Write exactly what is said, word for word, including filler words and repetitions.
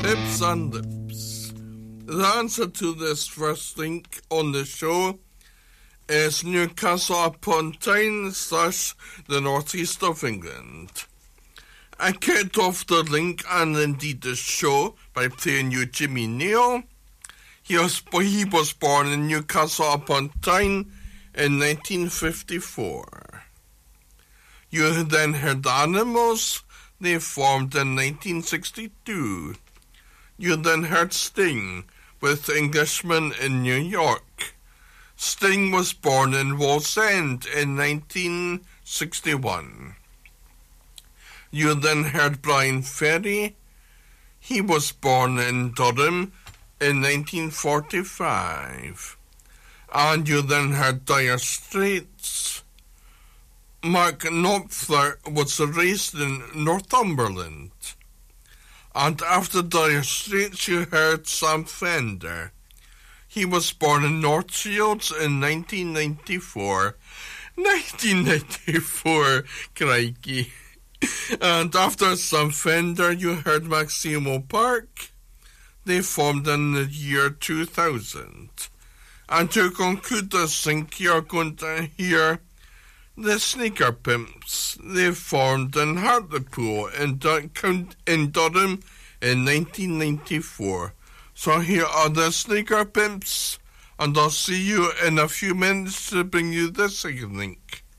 Hips and Lips. The answer to this first link on the show is Newcastle upon Tyne slash the northeast of England. I kicked off the link and indeed the show by playing you Jimmy Neal. He was, he was born in Newcastle upon Tyne in nineteen fifty-four. You then heard the Animals. They formed in nineteen sixty-two. You then heard Sting with Englishmen in New York. Sting was born in Wallsend in nineteen sixty-one. You then heard Brian Ferry. He was born in Durham in nineteen forty-five. And you then heard Dire Straits. Mark Knopfler was raised in Northumberland. And after Dire Straits you heard Sam Fender. He was born in Northfields in nineteen ninety-four. nineteen ninety-four, crikey. And after Sam Fender you heard Maximo Park. They formed in the year two thousand. And to conclude this link, you're going to hear the Sneaker Pimps. They formed in Hartlepool in, Dur- in Durham in nineteen ninety-four. So here are the Sneaker Pimps, and I'll see you in a few minutes to bring you the second link.